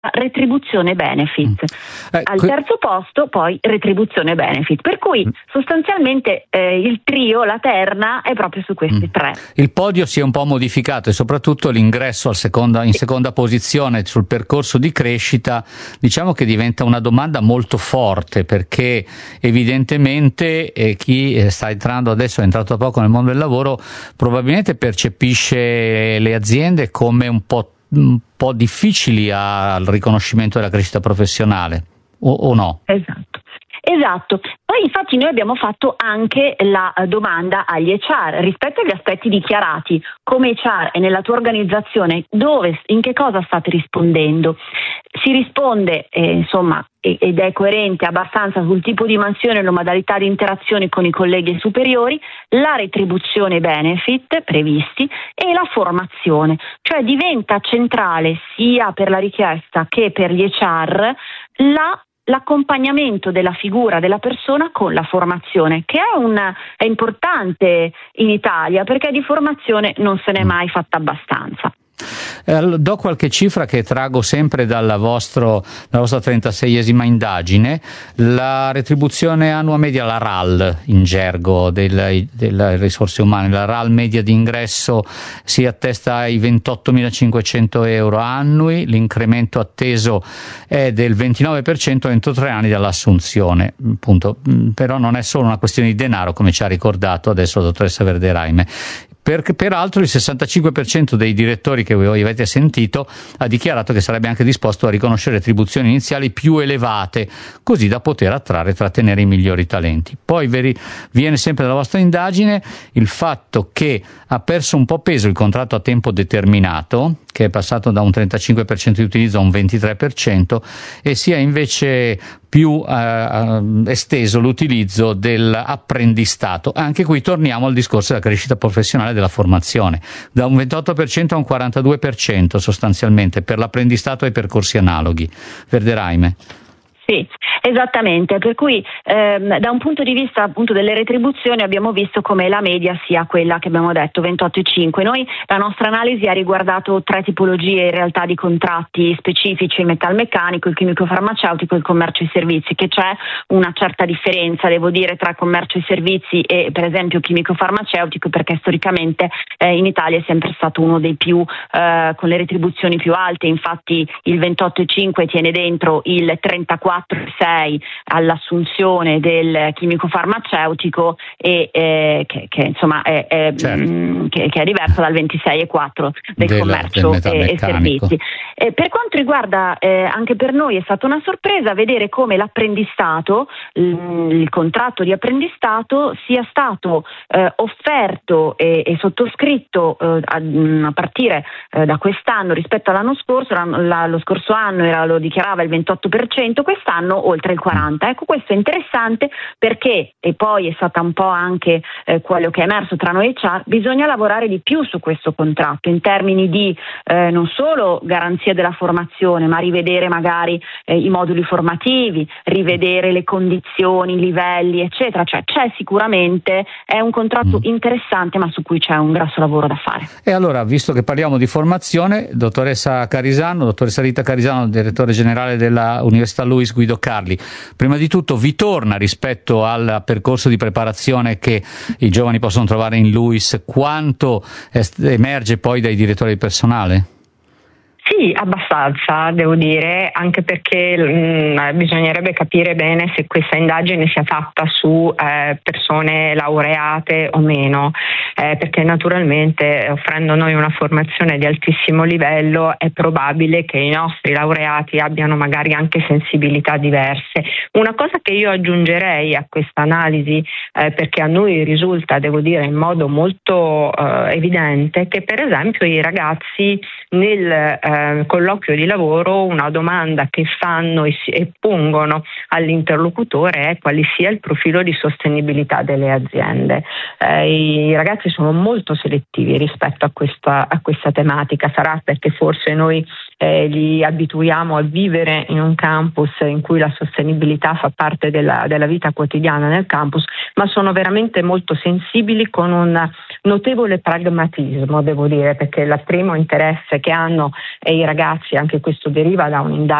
retribuzione benefit, al terzo posto poi retribuzione benefit, per cui sostanzialmente il trio, la terna è proprio su questi tre. Il podio si è un po' modificato e soprattutto l'ingresso in seconda posizione sul percorso di crescita, diciamo che diventa una domanda molto forte, perché evidentemente chi sta entrando adesso, è entrato da poco nel mondo del lavoro, probabilmente percepisce le aziende come un po' difficili al riconoscimento della crescita professionale, o no? Esatto. Poi infatti noi abbiamo fatto anche la domanda agli HR rispetto agli aspetti dichiarati. Come HR e nella tua organizzazione, in che cosa state rispondendo? Si risponde insomma, ed è coerente abbastanza sul tipo di mansione e la modalità di interazione con i colleghi superiori, la retribuzione benefit previsti e la formazione, cioè diventa centrale sia per la richiesta che per gli HR l'accompagnamento della figura della persona con la formazione, che è importante in Italia, perché di formazione non se n'è mai fatta abbastanza. Do qualche cifra che traggo sempre dalla vostra 36esima indagine. La retribuzione annua media, la RAL in gergo delle risorse umane, la RAL media di ingresso si attesta ai 28.500 euro annui, l'incremento atteso è del 29% entro 3 anni dall'assunzione, appunto. Però non è solo una questione di denaro, come ci ha ricordato adesso la dottoressa Verderaime. Peraltro il 65% dei direttori che voi avete sentito ha dichiarato che sarebbe anche disposto a riconoscere retribuzioni iniziali più elevate, così da poter attrarre e trattenere i migliori talenti. Poi viene sempre dalla vostra indagine il fatto che ha perso un po' peso il contratto a tempo determinato, che è passato da un 35% di utilizzo a un 23%, e sia invece più esteso l'utilizzo dell'apprendistato. Anche qui torniamo al discorso della crescita professionale, della formazione, da un 28% a un 42% sostanzialmente per l'apprendistato e i percorsi analoghi. Verderaime. Sì, esattamente, per cui da un punto di vista appunto delle retribuzioni abbiamo visto come la media sia quella che abbiamo detto, 28,5. Noi la nostra analisi ha riguardato 3 tipologie in realtà di contratti specifici: il metalmeccanico, il chimico farmaceutico e il commercio e servizi, che c'è una certa differenza, devo dire, tra commercio e servizi e per esempio chimico farmaceutico, perché storicamente in Italia è sempre stato uno dei più con le retribuzioni più alte. Infatti il 28,5 tiene dentro il 34,6 all'assunzione del chimico farmaceutico e che insomma certo, che è diverso dal 26,4 del commercio e servizi. Per quanto riguarda anche per noi è stata una sorpresa vedere come l'apprendistato, il contratto di apprendistato sia stato offerto e sottoscritto a partire da quest'anno rispetto all'anno scorso. Lo scorso anno lo dichiarava il 28%, quest'anno oltre il 40%. Ecco, questo è interessante perché, e poi è stata un po' anche quello che è emerso tra noi HR, bisogna lavorare di più su questo contratto in termini di non solo garanzia della formazione, ma rivedere magari i moduli formativi, rivedere le condizioni, i livelli, eccetera. Cioè c'è sicuramente, è un contratto interessante, ma su cui c'è un grosso lavoro da fare. E allora, visto che parliamo di formazione, dottoressa Rita Carisano, direttore generale della Università Luis Guido Carli, prima di tutto vi torna rispetto al percorso di preparazione che i giovani possono trovare in Luis, quanto emerge poi dai direttori di personale? Sì, abbastanza, devo dire, anche perché bisognerebbe capire bene se questa indagine sia fatta su persone laureate o meno, perché naturalmente offrendo noi una formazione di altissimo livello è probabile che i nostri laureati abbiano magari anche sensibilità diverse. Una cosa che io aggiungerei a questa analisi, perché a noi risulta, devo dire, in modo molto evidente, che per esempio i ragazzi nel colloquio di lavoro una domanda che fanno e pongono all'interlocutore è quale sia il profilo di sostenibilità delle aziende. I ragazzi sono molto selettivi rispetto a questa tematica, sarà perché forse noi li abituiamo a vivere in un campus in cui la sostenibilità fa parte della vita quotidiana nel campus, ma sono veramente molto sensibili, con un notevole pragmatismo, devo dire, perché il primo interesse che hanno i ragazzi, anche questo deriva da un'indagine